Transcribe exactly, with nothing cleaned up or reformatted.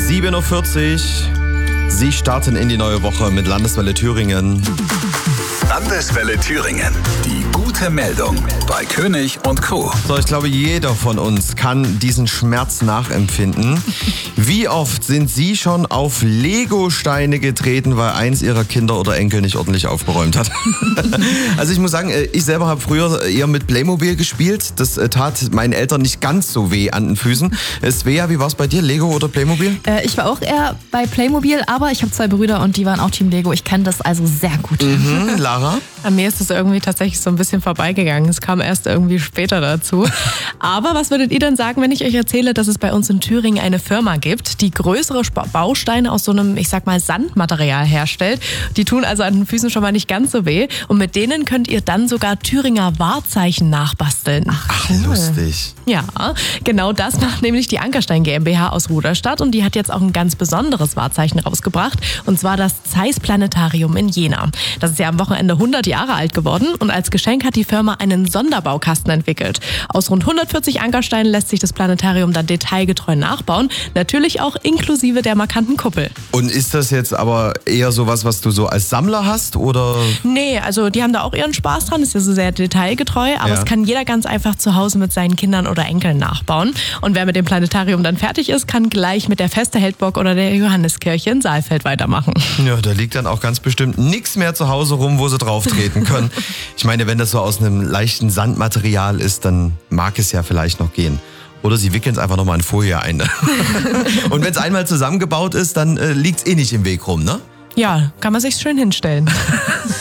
sieben Uhr vierzig. Sie starten in die neue Woche mit Landeswelle Thüringen. Landeswelle Thüringen. Die gute Meldung bei König und Co. So, ich glaube, jeder von uns kann diesen Schmerz nachempfinden. Wie oft sind Sie schon auf Lego-Steine getreten, weil eins Ihrer Kinder oder Enkel nicht ordentlich aufgeräumt hat? Also ich muss sagen, ich selber habe früher eher mit Playmobil gespielt. Das tat meinen Eltern nicht ganz so weh an den Füßen. Svea, wie war es bei dir? Lego oder Playmobil? Äh, ich war auch eher bei Playmobil, aber ich habe zwei Brüder und die waren auch Team Lego. Ich kenne das also sehr gut. Mhm, Lara? An mir ist es irgendwie tatsächlich so ein bisschen vorbeigegangen. Es kam erst irgendwie später dazu. Aber was würdet ihr denn sagen, wenn ich euch erzähle, dass es bei uns in Thüringen eine Firma gibt, die größere Bausteine aus so einem, ich sag mal, Sandmaterial herstellt? Die tun also an den Füßen schon mal nicht ganz so weh. Und mit denen könnt ihr dann sogar Thüringer Wahrzeichen nachbasteln. Ach, lustig. Ja, genau das macht nämlich die Ankerstein GmbH aus Ruderstadt und die hat jetzt auch ein ganz besonderes Wahrzeichen rausgebracht und zwar das Zeiss Planetarium in Jena. Das ist ja am Wochenende hundert Jahre alt geworden und als Geschenk hat die Firma einen Sonderbaukasten entwickelt. Aus rund hundertvierzig Ankersteinen lässt sich das Planetarium dann detailgetreu nachbauen, natürlich auch inklusive der markanten Kuppel. Und ist das jetzt aber eher sowas, was du so als Sammler hast, oder? Nee, also die haben da auch ihren Spaß dran, ist ja so sehr detailgetreu, aber Ja. es kann jeder ganz einfach zu Hause mit seinen Kindern oder Enkeln nachbauen. Und wer mit dem Planetarium dann fertig ist, kann gleich mit der Feste Heldburg oder der Johanneskirche in Saalfeld weitermachen. Ja, da liegt dann auch ganz bestimmt nichts mehr zu Hause rum, wo sie drauf treten können. Ich meine, wenn das so aus einem leichten Sandmaterial ist, dann mag es ja vielleicht noch gehen. Oder sie wickeln es einfach nochmal in Folie ein. Und wenn es einmal zusammengebaut ist, dann äh, liegt es eh nicht im Weg rum, ne? Ja, kann man sich schön hinstellen.